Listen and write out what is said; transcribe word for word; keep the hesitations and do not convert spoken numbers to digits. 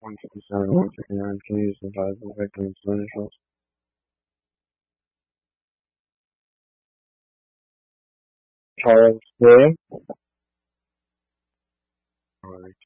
one fifty-seven, one fifty-nine. Can you advise the victim's initials? Charles William. Alright.